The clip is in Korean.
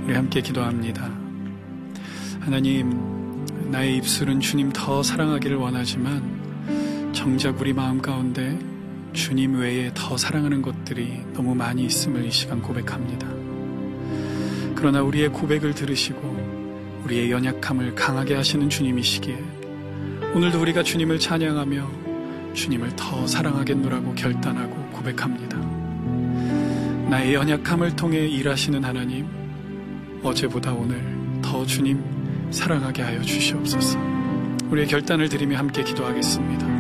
우리 함께 기도합니다. 하나님, 나의 입술은 주님 더 사랑하기를 원하지만 정작 우리 마음 가운데 주님 외에 더 사랑하는 것들이 너무 많이 있음을 이 시간 고백합니다. 그러나 우리의 고백을 들으시고 우리의 연약함을 강하게 하시는 주님이시기에 오늘도 우리가 주님을 찬양하며 주님을 더 사랑하겠노라고 결단하고 고백합니다. 나의 연약함을 통해 일하시는 하나님, 어제보다 오늘 더 주님 사랑하게 하여 주시옵소서. 우리의 결단을 드리며 함께 기도하겠습니다.